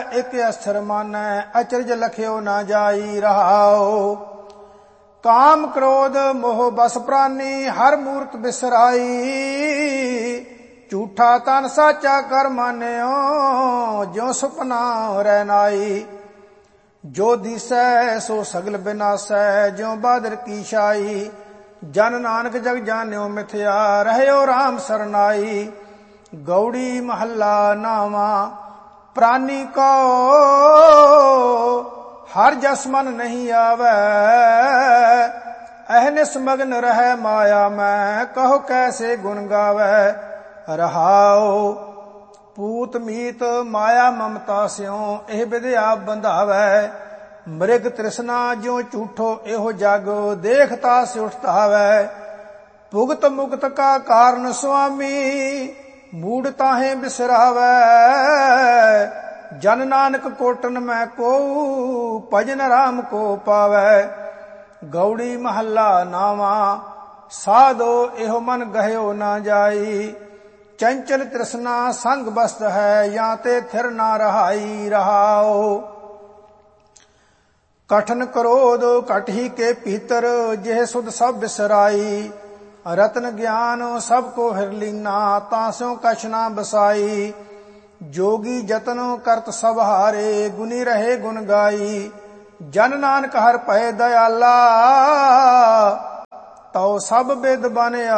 एक अस्थिर मानै, अचरज लख्यो ना जाई रहाओ। काम क्रोध मोह बस प्राणी, हर मूर्त बिसराई। झूठा तन साचा कर मान्यो, ज्यो सुपना रैनाई। जो दिसै सो सगल बिनासै, ज्यो बादर की छाई। जन नानक जग जान्यो मिथ्या, रहयो राम सरनाई। गौड़ी महला नावा, प्राणी को हर जस मन नहीं आवे। अहनिस मगन रह माया में, कहो कैसे गुण गावे रहाओ। पूत मीत माया ममता स्यों, एह विद्या बंधावे। मृग तृष्णा ज्यों झूठो एहो जग, देखता से उठतावे। भुगत मुक्त का कारण स्वामी, मूड ताहे बिसरावे। जन नानक कोटन में को, भजन राम को पावे। गौड़ी महला नावा, साधो एहो मन गह्यो ना जाई। चंचल तृष्णा संग बस्त है, या ते थिर ना रहाई रहाओ। कठन क्रोध कटही के भीतर, जेह सुध सब बिसराई। रत्न ज्ञान सबको हिरलीना, तासों कछ ना बसाई। जोगी जतन करत सब हारे, गुनी रहे गुण गाई। जन नानक हर पै दयाला, तो सब बिद बन